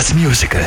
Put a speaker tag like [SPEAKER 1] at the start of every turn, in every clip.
[SPEAKER 1] Das Musical.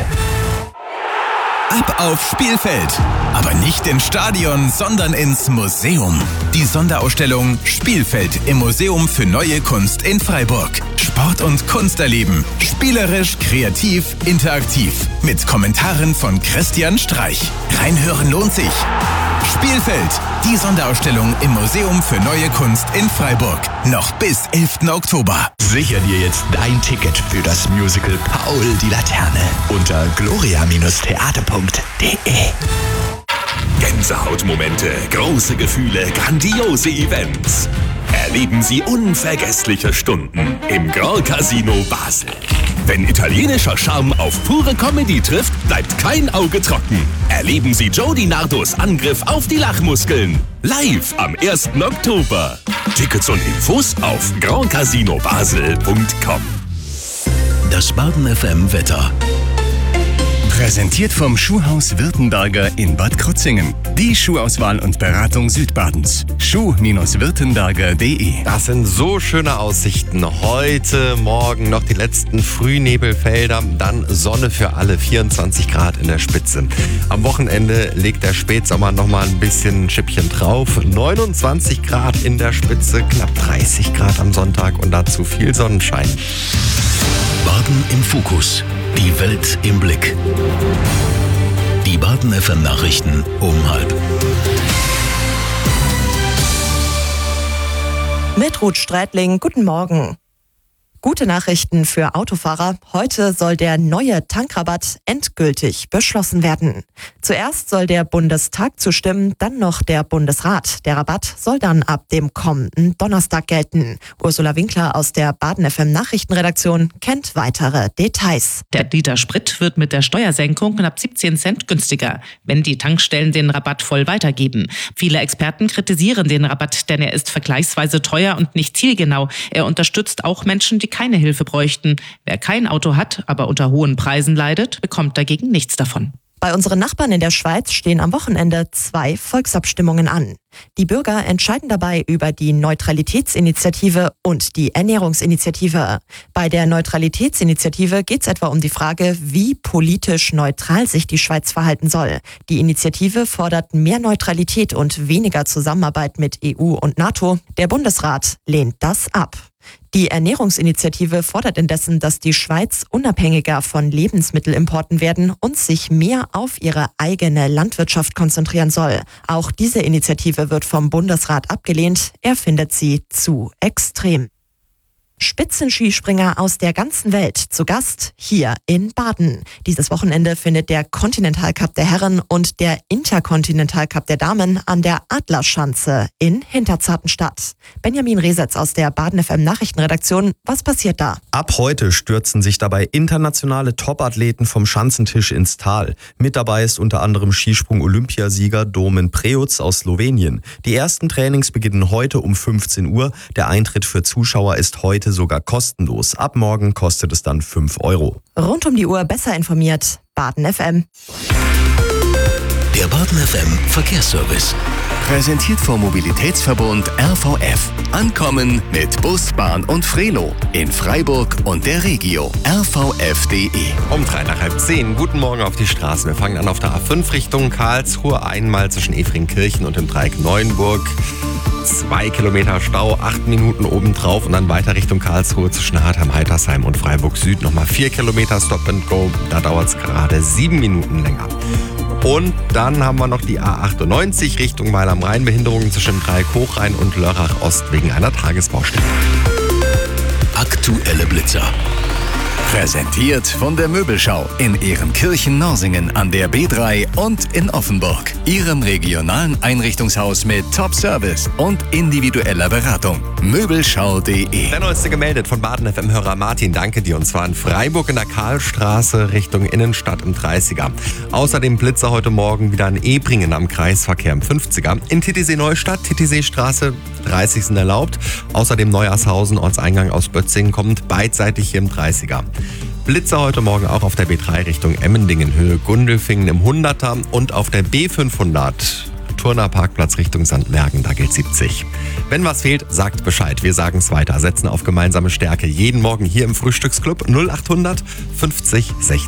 [SPEAKER 2] Ab auf Spielfeld. Aber nicht ins Stadion, sondern ins Museum. Die Sonderausstellung Spielfeld im Museum für Neue Kunst in Freiburg. Sport und Kunst erleben. Spielerisch, kreativ, interaktiv. Mit Kommentaren von Christian Streich. Reinhören lohnt sich. Spielfeld, die Sonderausstellung im Museum für Neue Kunst in Freiburg. Noch bis 11. Oktober.
[SPEAKER 1] Sicher dir jetzt dein Ticket für das Musical Paul die Laterne unter gloria-theater.de.
[SPEAKER 3] Gänsehautmomente, große Gefühle, grandiose Events. Erleben Sie unvergessliche Stunden im Grand Casino Basel. Wenn italienischer Charme auf pure Comedy trifft, bleibt kein Auge trocken. Erleben Sie Joe DiNardos Angriff auf die Lachmuskeln. Live am 1. Oktober. Tickets und Infos auf grandcasinobasel.com.
[SPEAKER 4] Das Baden FM Wetter. Präsentiert vom Schuhhaus Württemberger in Bad Krozingen. Die Schuhauswahl und Beratung Südbadens. Schuh-württemberger.de.
[SPEAKER 5] Das sind so schöne Aussichten. Heute Morgen noch die letzten Frühnebelfelder, dann Sonne für alle, 24 Grad in der Spitze. Am Wochenende legt der Spätsommer nochmal ein bisschen ein Schippchen drauf. 29 Grad in der Spitze, knapp 30 Grad am Sonntag und dazu viel Sonnenschein.
[SPEAKER 4] Baden im Fokus. Die Welt im Blick. Die Baden FM Nachrichten um 12:30.
[SPEAKER 6] Mit Ruth Strätling, guten Morgen. Gute Nachrichten für Autofahrer. Heute soll der neue Tankrabatt endgültig beschlossen werden. Zuerst soll der Bundestag zustimmen, dann noch der Bundesrat. Der Rabatt soll dann ab dem kommenden Donnerstag gelten. Ursula Winkler aus der Baden FM Nachrichtenredaktion kennt weitere Details.
[SPEAKER 7] Der Liter Sprit wird mit der Steuersenkung knapp 17 Cent günstiger, wenn die Tankstellen den Rabatt voll weitergeben. Viele Experten kritisieren den Rabatt, denn er ist vergleichsweise teuer und nicht zielgenau. Er unterstützt auch Menschen, die keine Hilfe bräuchten. Wer kein Auto hat, aber unter hohen Preisen leidet, bekommt dagegen nichts davon.
[SPEAKER 6] Bei unseren Nachbarn in der Schweiz stehen am Wochenende 2 Volksabstimmungen an. Die Bürger entscheiden dabei über die Neutralitätsinitiative und die Ernährungsinitiative. Bei der Neutralitätsinitiative geht es etwa um die Frage, wie politisch neutral sich die Schweiz verhalten soll. Die Initiative fordert mehr Neutralität und weniger Zusammenarbeit mit EU und NATO. Der Bundesrat lehnt das ab. Die Ernährungsinitiative fordert indessen, dass die Schweiz unabhängiger von Lebensmittelimporten werden und sich mehr auf ihre eigene Landwirtschaft konzentrieren soll. Auch diese Initiative wird vom Bundesrat abgelehnt. Er findet sie zu extrem. Spitzenskispringer aus der ganzen Welt zu Gast hier in Baden. Dieses Wochenende findet der Continental Cup der Herren und der Intercontinental Cup der Damen an der Adlerschanze in Hinterzarten statt. Benjamin Resetz aus der Baden FM Nachrichtenredaktion. Was passiert da?
[SPEAKER 8] Ab heute stürzen sich dabei internationale Topathleten vom Schanzentisch ins Tal. Mit dabei ist unter anderem Skisprung-Olympiasieger Domen Preutz aus Slowenien. Die ersten Trainings beginnen heute um 15 Uhr. Der Eintritt für Zuschauer ist heute sogar kostenlos. Ab morgen kostet es dann 5 €.
[SPEAKER 6] Rund um die Uhr besser informiert. Baden FM.
[SPEAKER 4] Der Baden FM Verkehrsservice. Präsentiert vom Mobilitätsverbund RVF. Ankommen mit Bus, Bahn und Frelo. In Freiburg und der Regio. rvf.de.
[SPEAKER 5] Um 9:55. Guten Morgen auf die Straßen. Wir fangen an auf der A5 Richtung Karlsruhe. Einmal zwischen Efringkirchen und dem Dreieck Neuenburg. 2 Kilometer Stau, 8 Minuten obendrauf und dann weiter Richtung Karlsruhe zwischen Hartheim, Heitersheim und Freiburg Süd. Nochmal 4 Kilometer Stop and Go. Da dauert es gerade 7 Minuten länger. Und dann haben wir noch die A98 Richtung Weil am Rhein. Behinderungen zwischen Dreieck Hochrhein und Lörrach Ost wegen einer Tagesbaustelle.
[SPEAKER 4] Aktuelle Blitzer. Präsentiert von der Möbelschau in Ehrenkirchen-Norsingen an der B3 und in Offenburg. Ihrem regionalen Einrichtungshaus mit Top-Service und individueller Beratung. Möbelschau.de.
[SPEAKER 5] Der Neueste gemeldet von Baden FM-Hörer Martin. Danke dir. Und zwar in Freiburg in der Karlstraße Richtung Innenstadt im 30er. Außerdem Blitzer heute Morgen wieder in Ebringen am Kreisverkehr im 50er. In Titisee Neustadt, Titisee-Straße 30 sind erlaubt. Außerdem Neuershausen, Ortseingang aus Bötzingen kommt beidseitig hier im 30er. Blitzer heute Morgen auch auf der B3 Richtung Emmendingen, Höhe Gundelfingen im 100er und auf der B500 Turner Parkplatz Richtung Sandmergen, da gilt 70. Wenn was fehlt, sagt Bescheid. Wir sagen es weiter, setzen auf gemeinsame Stärke. Jeden Morgen hier im Frühstücksclub 0800 50 60.